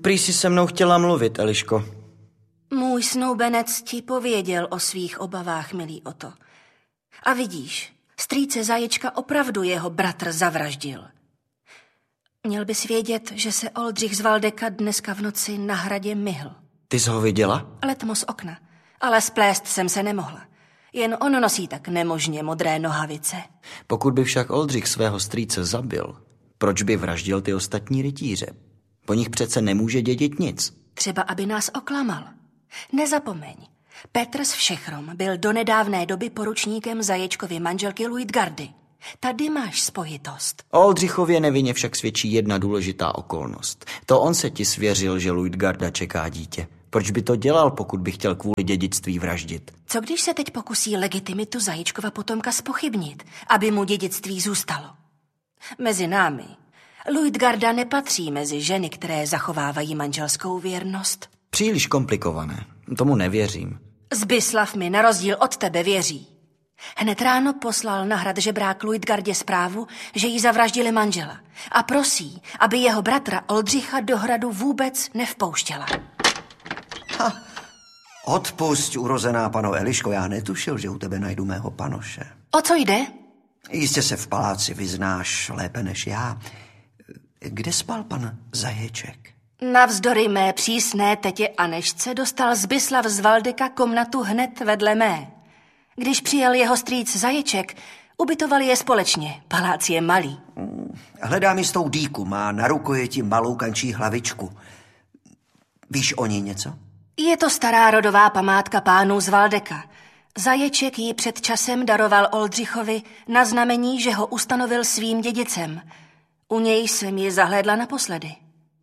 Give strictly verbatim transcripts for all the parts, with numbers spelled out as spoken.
Prý si se mnou chtěla mluvit, Eliško. Můj snoubenec ti pověděl o svých obavách, milý Oto. A vidíš, strýce Zaječka opravdu jeho bratr zavraždil. Měl bys vědět, že se Oldřich z Valdeka dneska v noci na hradě myhl. Ty jsi ho viděla? Letmo z okna, ale splést jsem se nemohla. Jen on nosí tak nemožně modré nohavice. Pokud by však Oldřich svého strýce zabil, proč by vraždil ty ostatní rytíře? Po nich přece nemůže dědit nic. Třeba, aby nás oklamal. Nezapomeň, Petr z Všechrom byl do nedávné doby poručníkem Zaječkovy manželky Luitgardy. Tady máš spojitost. O Oldřichově nevině však svědčí jedna důležitá okolnost. To on se ti svěřil, že Luitgarda čeká dítě. Proč by to dělal, pokud by chtěl kvůli dědictví vraždit? Co když se teď pokusí legitimitu Zajíčkova potomka zpochybnit, aby mu dědictví zůstalo? Mezi námi, Luitgarda nepatří mezi ženy, které zachovávají manželskou věrnost. Příliš komplikované, tomu nevěřím. Zbyslav mi na rozdíl od tebe věří. Hned ráno poslal na hrad žebrák Luitgardě zprávu, že jí zavraždili manžela a prosí, aby jeho bratra Oldřicha do hradu vůbec nevpouštěla. Ha, odpusť, urozená pano Eliško, já netušil, že u tebe najdu mého panoše. O co jde? Jistě se v paláci vyznáš lépe než já. Kde spal pan Zaječek? Navzdory mé přísné tetě Anešce dostal Zbyslav z Valdeka komnatu hned vedle mé. Když přijel jeho strýc Zaječek, ubytovali je společně. Palác je malý. Hledám jistou dýku, má na rukojeti malou kančí hlavičku. Víš o ní něco? Je to stará rodová památka pánů z Valdeka. Zaječek ji před časem daroval Oldřichovi na znamení, že ho ustanovil svým dědicem. U něj jsem ji zahlédla naposledy.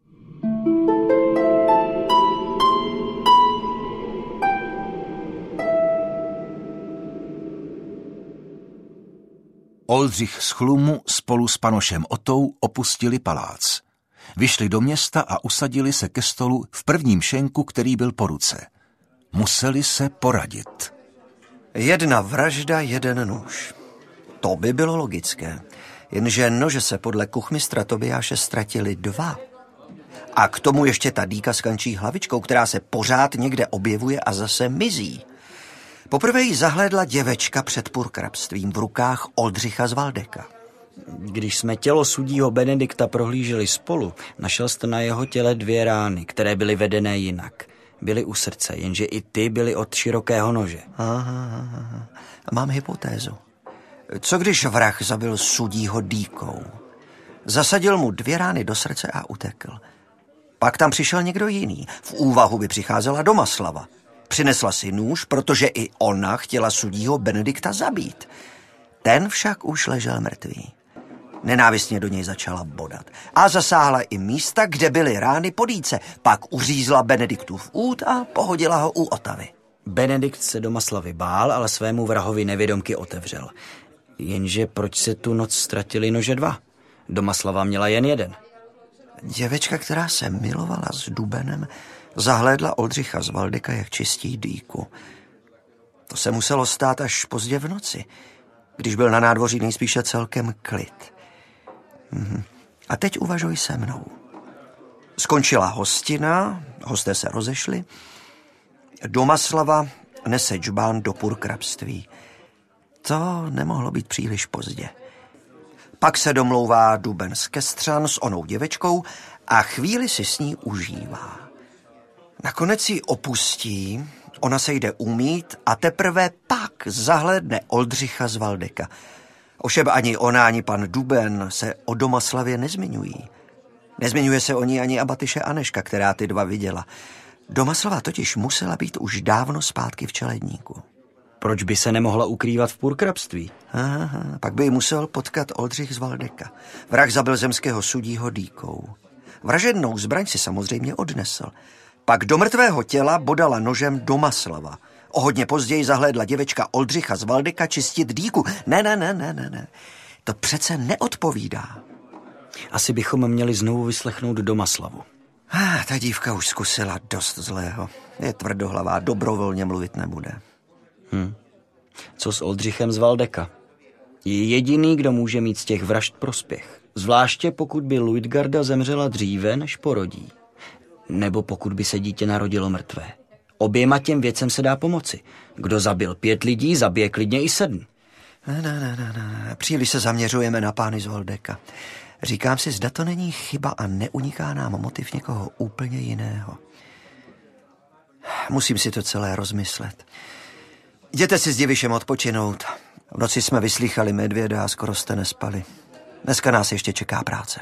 Oldřich z Chlumu spolu s panošem Otou opustili palác. Vyšli do města a usadili se ke stolu v prvním šenku, který byl po ruce. Museli se poradit. Jedna vražda, jeden nůž. To by bylo logické. Jenže nože se podle kuchmistra Tobiáše ztratili dva. A k tomu ještě ta dýka s kančí hlavičkou, která se pořád někde objevuje a zase mizí. Poprvé jí zahlédla děvečka před purkrabstvím v rukách Oldřicha z Valdeka. Když jsme tělo sudího Benedikta prohlíželi spolu, našel jste na jeho těle dvě rány, které byly vedené jinak. Byly u srdce, jenže i ty byly od širokého nože. Aha, aha. Mám hypotézu. Co když vrah zabil sudího dýkou? Zasadil mu dvě rány do srdce a utekl. Pak tam přišel někdo jiný. V úvahu by přicházela Domaslava. Přinesla si nůž, protože i ona chtěla sudího Benedikta zabít. Ten však už ležel mrtvý. Nenávistně do něj začala bodat. A zasáhla i místa, kde byly rány po dýce. Pak uřízla Benediktův út a pohodila ho u Otavy. Benedikt se Domaslavy bál, ale svému vrahovi nevědomky otevřel. Jenže proč se tu noc ztratili nože dva? Domaslava měla jen jeden. Děvečka, která se milovala s Dubenem, zahlédla Oldřicha z Valdeka, jak čistí dýku. To se muselo stát až pozdě v noci, když byl na nádvoří nejspíše celkem klid. Mhm. A teď uvažuj se mnou. Skončila hostina, hosté se rozešli. Domaslava nese džbán do purkrabství. To nemohlo být příliš pozdě. Pak se domlouvá Duben z Kestřan s onou děvečkou a chvíli si s ní užívá. Nakonec ji opustí, ona se jde umýt a teprve pak zahlédne Oldřicha z Valdeka. Ovšem ani ona, ani pan Duben se o Domaslavě nezmiňují. Nezmiňuje se o ní ani abatyše Aneška, která ty dva viděla. Domaslava totiž musela být už dávno zpátky v Čeledníku. Proč by se nemohla ukrývat v purkrabství? Aha, pak by ji musel potkat Oldřich z Valdeka. Vrah zabil zemského sudího dýkou. Vražednou zbraň si samozřejmě odnesl. Pak do mrtvého těla bodala nožem Domaslava. O hodně později zahlédla děvečka Oldřicha z Valdeka čistit dýku. Ne, ne, ne, ne, ne, ne. To přece neodpovídá. Asi bychom měli znovu vyslechnout Domaslavu. Ah, ta dívka už zkusila dost zlého. Je tvrdohlavá, dobrovolně mluvit nebude. Hm. Co s Oldřichem z Valdeka? Je jediný, kdo může mít z těch vražd prospěch. Zvláště pokud by Luitgarda zemřela dříve, než porodí. Nebo pokud by se dítě narodilo mrtvé. Oběma těm věcem se dá pomoci. Kdo zabil pět lidí, zabije klidně i sedm. Ne, ne, ne, ne, ne. Příliš se zaměřujeme na pány z Waldecka. Říkám si, zda to není chyba a neuniká nám motiv někoho úplně jiného. Musím si to celé rozmyslet. Jděte si s Divišem odpočinout. V noci jsme vyslýchali medvěda a skoro jste nespali. Dneska nás ještě čeká práce.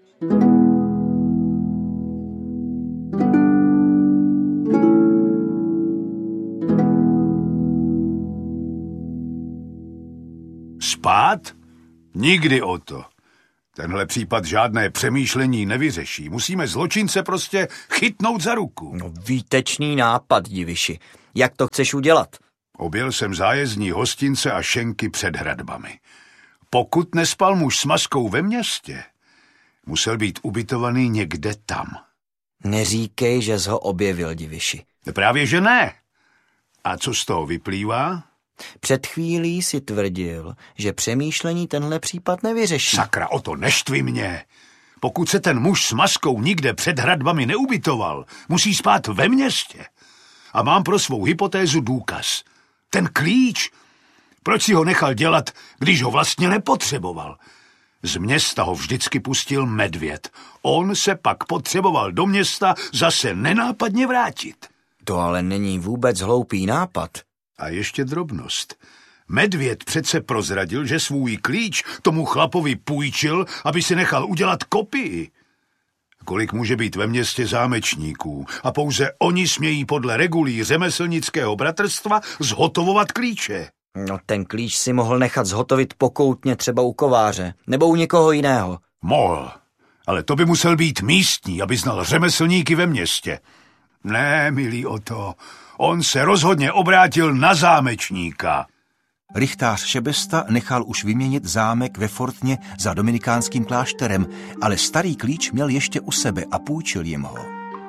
Spát? Nikdy o to. Tenhle případ žádné přemýšlení nevyřeší. Musíme zločince prostě chytnout za ruku. No, výtečný nápad, Diviši. Jak to chceš udělat? Objel jsem zájezdní hostince a šenky před hradbami. Pokud nespal muž s maskou ve městě, musel být ubytovaný někde tam. Neříkej, že jsi ho objevil, Diviši. Právě že ne. A co z toho vyplývá? Před chvílí si tvrdil, že přemýšlení tenhle případ nevyřeší. Sakra, o to neštvi mě. Pokud se ten muž s maskou nikde před hradbami neubytoval, musí spát ve městě. A mám pro svou hypotézu důkaz. Ten klíč. Proč si ho nechal dělat, když ho vlastně nepotřeboval? Z města ho vždycky pustil medvěd. On se pak potřeboval do města zase nenápadně vrátit. To ale není vůbec hloupý nápad. A ještě drobnost. Medvěd přece prozradil, že svůj klíč tomu chlapovi půjčil, aby si nechal udělat kopii. Kolik může být ve městě zámečníků a pouze oni smějí podle regulí řemeslnického bratrstva zhotovovat klíče. No, ten klíč si mohl nechat zhotovit pokoutně třeba u kováře nebo u někoho jiného. Mohl, ale to by musel být místní, aby znal řemeslníky ve městě. Ne, milý Oto, on se rozhodně obrátil na zámečníka. Rychtář Šebesta nechal už vyměnit zámek ve Fortně za dominikánským klášterem, ale starý klíč měl ještě u sebe a půjčil jim ho.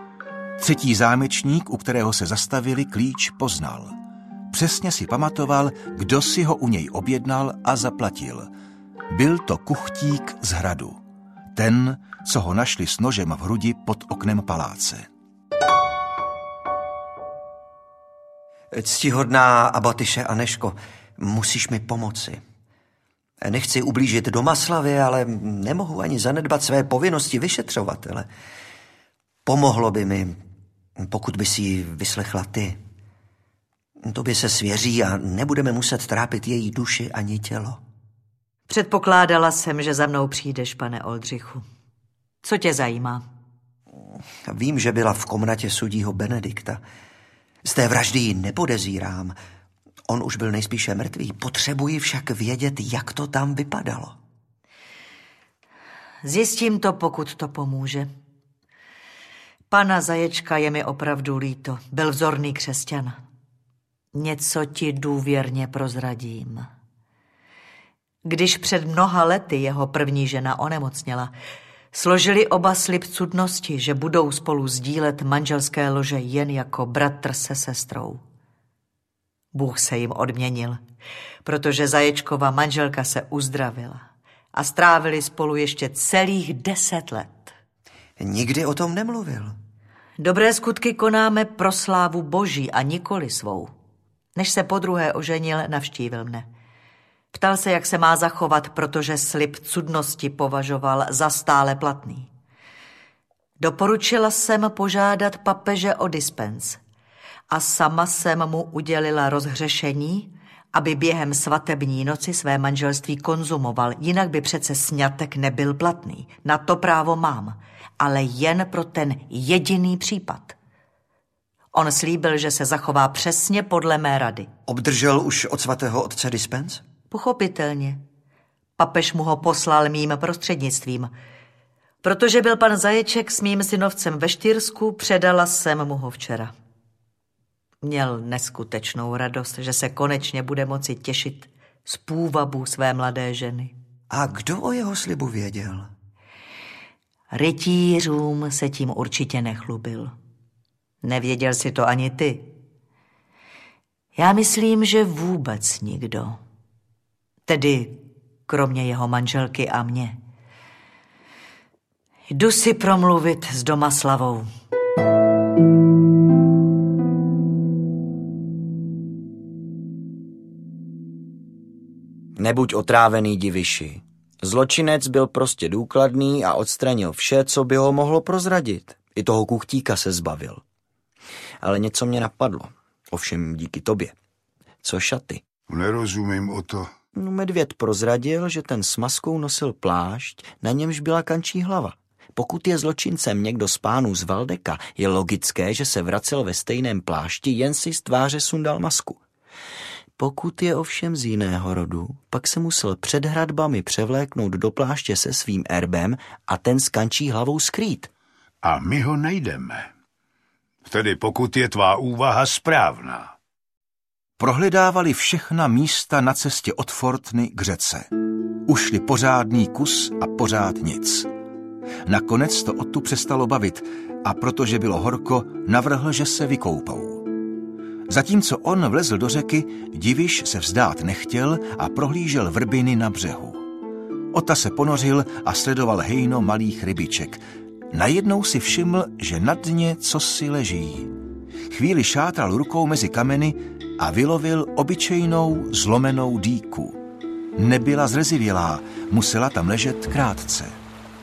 Třetí zámečník, u kterého se zastavili, klíč poznal. Přesně si pamatoval, kdo si ho u něj objednal a zaplatil. Byl to kuchtík z hradu. Ten, co ho našli s nožem v hrudi pod oknem paláce. Ctihodná abatyše Aneško, musíš mi pomoci. Nechci ublížit Domaslavě, ale nemohu ani zanedbat své povinnosti vyšetřovatele. Pomohlo by mi, pokud by si ji vyslechla ty. Tobě se svěří a nebudeme muset trápit její duši ani tělo. Předpokládala jsem, že za mnou přijdeš, pane Oldřichu. Co tě zajímá? Vím, že byla v komnatě sudího Benedikta. Z té vraždy ji nepodezírám. On už byl nejspíše mrtvý. Potřebuji však vědět, jak to tam vypadalo. Zjistím to, pokud to pomůže. Pana Zaječka je mi opravdu líto. Byl vzorný křesťan. Něco ti důvěrně prozradím. Když před mnoha lety jeho první žena onemocněla, složili oba slib cudnosti, že budou spolu sdílet manželské lože jen jako bratr se sestrou. Bůh se jim odměnil, protože Zaječkova manželka se uzdravila a strávili spolu ještě celých deset let. Nikdy o tom nemluvil. Dobré skutky konáme pro slávu Boží a nikoli svou. Než se podruhé oženil, navštívil mne. Ptal se, jak se má zachovat, protože slib cudnosti považoval za stále platný. Doporučila jsem požádat papeže o dispens a sama jsem mu udělila rozhřešení, aby během svatební noci své manželství konzumoval, jinak by přece sňatek nebyl platný. Na to právo mám, ale jen pro ten jediný případ. On slíbil, že se zachová přesně podle mé rady. Obdržel už od svatého otce dispens? Pochopitelně. Papež mu ho poslal mým prostřednictvím. Protože byl pan Zaječek s mým synovcem ve Štýrsku, předala jsem mu ho včera. Měl neskutečnou radost, že se konečně bude moci těšit z půvabu své mladé ženy. A kdo o jeho slibu věděl? Rytířům se tím určitě nechlubil. Nevěděl si to ani ty. Já myslím, že vůbec nikdo. Tedy kromě jeho manželky a mě. Jdu si promluvit s Domaslavou. Nebuď otrávený, Diviši. Zločinec byl prostě důkladný a odstranil vše, co by ho mohlo prozradit. I toho kuchtíka se zbavil. Ale něco mě napadlo. Ovšem díky tobě. Co šaty? Nerozumím o to. No, medvěd prozradil, že ten s maskou nosil plášť, na němž byla kančí hlava. Pokud je zločincem někdo z pánů z Valdeka, je logické, že se vracel ve stejném plášti, jen si z tváře sundal masku. Pokud je ovšem z jiného rodu, pak se musel před hradbami převléknout do pláště se svým erbem a ten s kančí hlavou skrýt. A my ho najdeme. Tedy pokud je tvá úvaha správná. Prohledávali všechna místa na cestě od Fortny k řece. Ušli pořádný kus a pořád nic. Nakonec to Ottu přestalo bavit a protože bylo horko, navrhl, že se vykoupou. Zatímco on vlezl do řeky, Diviš se vzdát nechtěl a prohlížel vrbiny na břehu. Otta se ponořil a sledoval hejno malých rybiček. Najednou si všiml, že na dně cosi leží. Chvíli šátral rukou mezi kameny a vylovil obyčejnou zlomenou dýku. Nebyla zrezivělá, musela tam ležet krátce.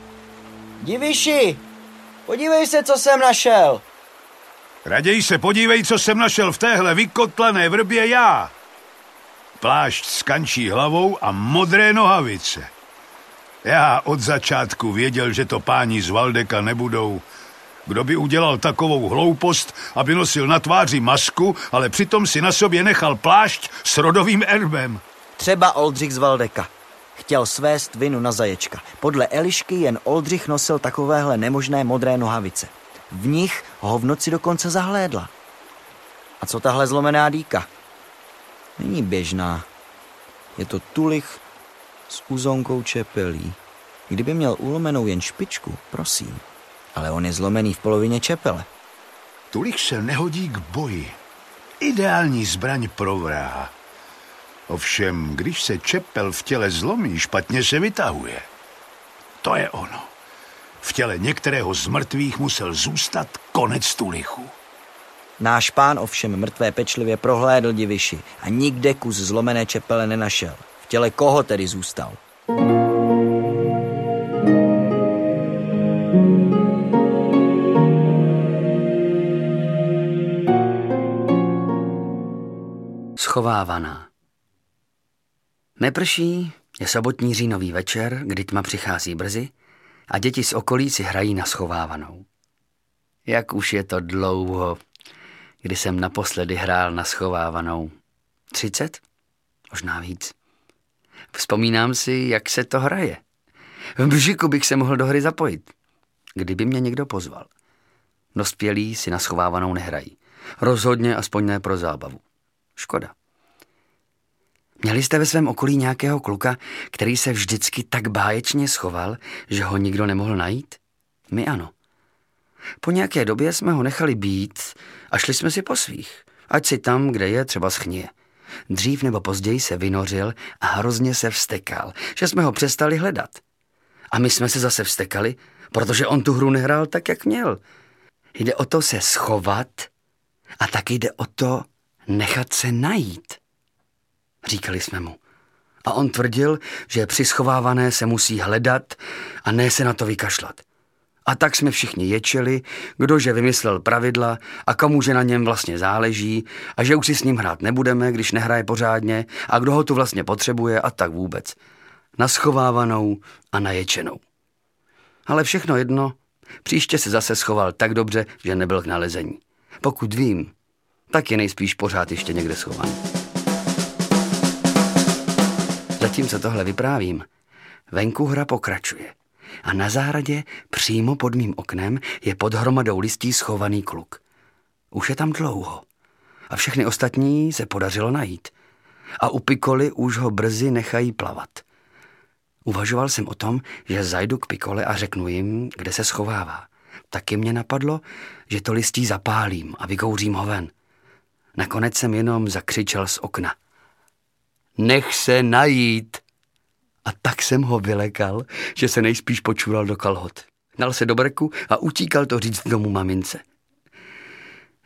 Diviši, podívej se, co jsem našel. Raději se podívej, co jsem našel v téhle vykotlané vrbě já. Plášť s kančí hlavou a modré nohavice. Já od začátku věděl, že to páni z Valdeka nebudou. Kdo by udělal takovou hloupost, aby nosil na tváři masku, ale přitom si na sobě nechal plášť s rodovým erbem? Třeba Oldřich z Valdeka. Chtěl svést vinu na Zaječka. Podle Elišky jen Oldřich nosil takovéhle nemožné modré nohavice. V nich ho v noci dokonce zahlédla. A co tahle zlomená dýka? Není běžná. Je to tulich s uzonkou čepelí. Kdyby měl ulomenou jen špičku, prosím. Ale on je zlomený v polovině čepele. Tulich se nehodí k boji. Ideální zbraň pro vraha. Ovšem, když se čepel v těle zlomí, špatně se vytahuje. To je ono. V těle některého z mrtvých musel zůstat konec tulichu. Náš pán ovšem mrtvé pečlivě prohlédl, Diviši, a nikde kus zlomené čepele nenašel. V těle koho tedy zůstal? Schovávaná. Neprší, je sobotní říjnový večer, kdy tma přichází brzy a děti z okolí si hrají na schovávanou. Jak už je to dlouho, kdy jsem naposledy hrál na schovávanou. Třicet? Možná víc. Vzpomínám si, jak se to hraje. V břiku bych se mohl do hry zapojit, kdyby mě někdo pozval. Dospělí si na schovávanou nehrají. Rozhodně aspoň ne pro zábavu. Škoda. Měli jste ve svém okolí nějakého kluka, který se vždycky tak báječně schoval, že ho nikdo nemohl najít? My ano. Po nějaké době jsme ho nechali být a šli jsme si po svých, ať si tam, kde je, třeba schnije. Dřív nebo později se vynořil a hrozně se vztekal, že jsme ho přestali hledat. A my jsme se zase vztekali, protože on tu hru nehrál tak, jak měl. Jde o to se schovat a taky jde o to nechat se najít. Říkali jsme mu. A on tvrdil, že při schovávané se musí hledat a ne se na to vykašlat. A tak jsme všichni ječeli, kdože vymyslel pravidla a komuže na něm vlastně záleží a že už si s ním hrát nebudeme, když nehraje pořádně a kdo ho tu vlastně potřebuje a tak vůbec. Na schovávanou a na ječenou. Ale všechno jedno, příště se zase schoval tak dobře, že nebyl k nalezení. Pokud vím, tak je nejspíš pořád ještě někde schovaný. Zatímco tohle vyprávím, venku hra pokračuje. A na zahradě, přímo pod mým oknem, je pod hromadou listí schovaný kluk. Už je tam dlouho. A všechny ostatní se podařilo najít. A u Pikoly už ho brzy nechají plavat. Uvažoval jsem o tom, že zajdu k Pikole a řeknu jim, kde se schovává. Taky mě napadlo, že to listí zapálím a vykouřím ho ven. Nakonec jsem jenom zakřičel z okna. Nech se najít! A tak jsem ho vylekal, že se nejspíš počural do kalhot. Dal se do brku a utíkal to říct domů mamince.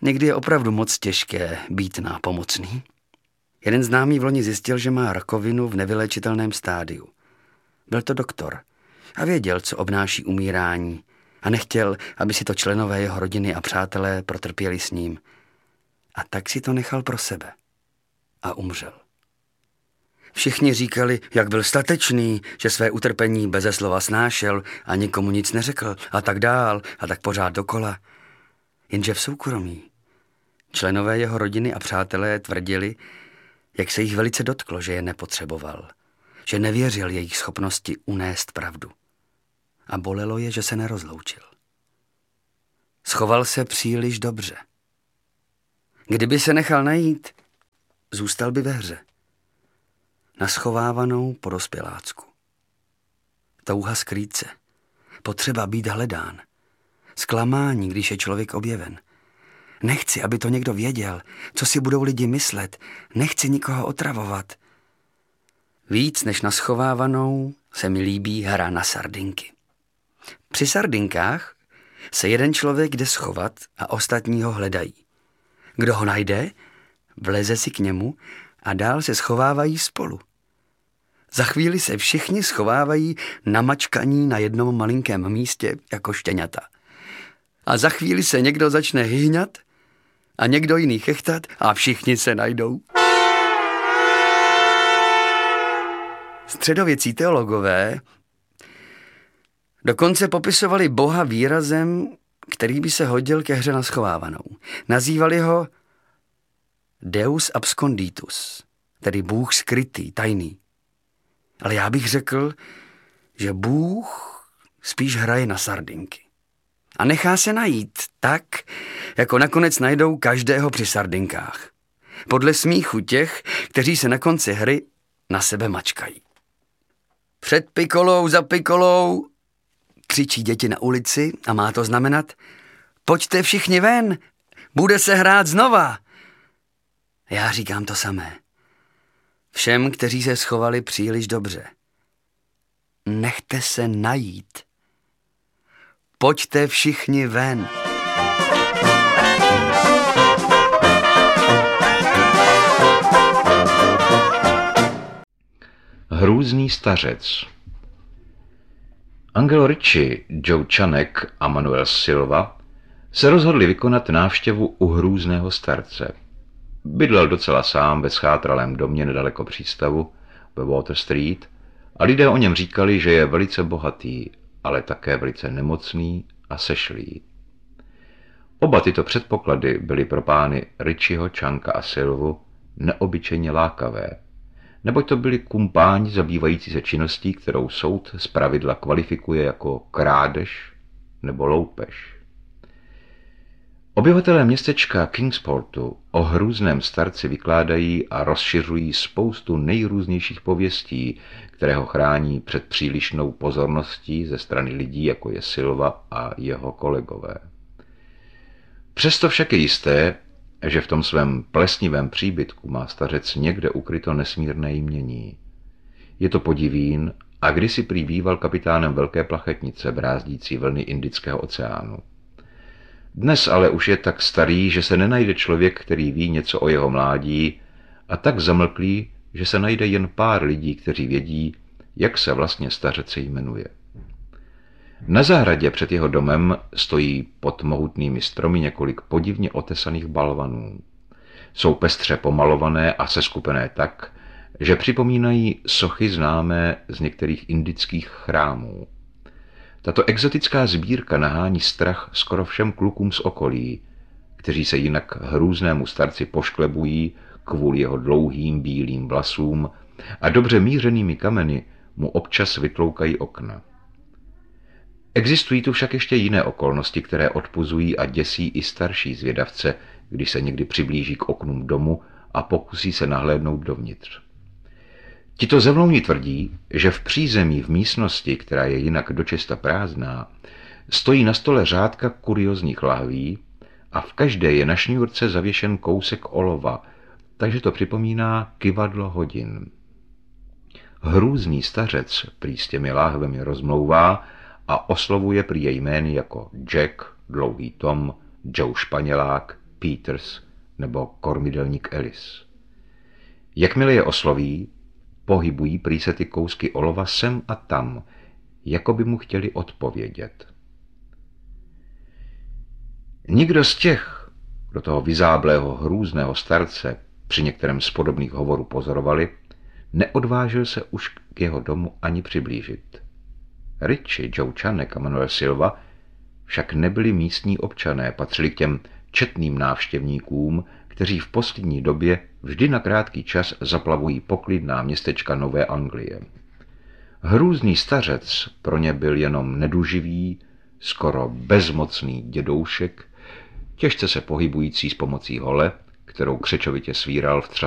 Někdy je opravdu moc těžké být nápomocný. Jeden známý v loni zjistil, že má rakovinu v nevyléčitelném stádiu. Byl to doktor a věděl, co obnáší umírání a nechtěl, aby si to členové jeho rodiny a přátelé protrpěli s ním. A tak si to nechal pro sebe a umřel. Všichni říkali, jak byl statečný, že své utrpení beze slova snášel a nikomu nic neřekl a tak dál a tak pořád dokola. Jenže v soukromí členové jeho rodiny a přátelé tvrdili, jak se jich velice dotklo, že je nepotřeboval, že nevěřil jejich schopnosti unést pravdu. A bolelo je, že se nerozloučil. Schoval se příliš dobře. Kdyby se nechal najít, zůstal by ve hře. Na schovávanou po dospělácku. Touha skrýt se. Potřeba být hledán. Zklamání, když je člověk objeven. Nechci, aby to někdo věděl, co si budou lidi myslet. Nechci nikoho otravovat. Víc než na schovávanou se mi líbí hra na sardinky. Při sardinkách se jeden člověk jde schovat a ostatní ho hledají. Kdo ho najde, vleze si k němu a dál se schovávají spolu. Za chvíli se všichni schovávají namačkaní na jednom malinkém místě jako štěňata. A za chvíli se někdo začne hyhňat a někdo jiný chechtat a všichni se najdou. Středověcí teologové dokonce popisovali Boha výrazem, který by se hodil ke hře na schovávanou. Nazývali ho Deus absconditus, tedy Bůh skrytý, tajný. Ale já bych řekl, že Bůh spíš hraje na sardinky. A nechá se najít tak, jako nakonec najdou každého při sardinkách. Podle smíchu těch, kteří se na konci hry na sebe mačkají. Před pikolou za pikolou křičí děti na ulici a má to znamenat: pojďte všichni ven, bude se hrát znova. Já říkám to samé. Všem, kteří se schovali příliš dobře. Nechte se najít. Pojďte všichni ven. Hrůzný stařec. Angelo Ricci, Joe Čanek a Manuel Silva se rozhodli vykonat návštěvu u hrůzného starce. Bydlel docela sám ve schátralém domě nedaleko přístavu ve Water Street a lidé o něm říkali, že je velice bohatý, ale také velice nemocný a sešlý. Oba tyto předpoklady byly pro pány Ricciho, Čanka a Silvu neobyčejně lákavé, neboť to byli kumpáni zabývající se činností, kterou soud zpravidla kvalifikuje jako krádež nebo loupež. Obyvatelé městečka Kingsportu o hrůzném starci vykládají a rozšiřují spoustu nejrůznějších pověstí, které ho chrání před přílišnou pozorností ze strany lidí, jako je Silva a jeho kolegové. Přesto však je jisté, že v tom svém plesnivém příbytku má stařec někde ukryto nesmírné jmění. Je to podivín a kdysi prý býval kapitánem velké plachetnice brázdící vlny Indického oceánu. Dnes ale už je tak starý, že se nenajde člověk, který ví něco o jeho mládí, a tak zamlklý, že se najde jen pár lidí, kteří vědí, jak se vlastně stařec jmenuje. Na zahradě před jeho domem stojí pod mohutnými stromy několik podivně otesaných balvanů. Jsou pestře pomalované a seskupené tak, že připomínají sochy známé z některých indických chrámů. Tato exotická sbírka nahání strach skoro všem klukům z okolí, kteří se jinak hrůznému starci pošklebují kvůli jeho dlouhým bílým vlasům a dobře mířenými kameny mu občas vytloukají okna. Existují tu však ještě jiné okolnosti, které odpuzují a děsí i starší zvědavce, když se někdy přiblíží k oknům domu a pokusí se nahlédnout dovnitř. Tito zemlouni tvrdí, že v přízemí v místnosti, která je jinak dočista prázdná, stojí na stole řádka kuriózních lahví a v každé je na šňůrce zavěšen kousek olova, takže to připomíná kyvadlo hodin. Hrůzný stařec prý s těmi láhvemi rozmlouvá a oslovuje prý jej jmény jako Jack, Dlouhý Tom, Joe Španělák Peters nebo kormidelník Ellis. Jakmile je osloví, pohybují prý se ty kousky olova sem a tam, jako by mu chtěli odpovědět. Nikdo z těch, kdo toho vyzáblého hrůzného starce při některém z podobných hovorů pozorovali, neodvážil se už k jeho domu ani přiblížit. Richie, Joe Čanek a Manuel Silva však nebyli místní občané, patřili k těm četným návštěvníkům, kteří v poslední době vždy na krátký čas zaplavují poklidná městečka Nové Anglie. Hrůzný stařec pro ně byl jenom neduživý, skoro bezmocný dědoušek, těžce se pohybující s pomocí hole, kterou křečovitě svíral v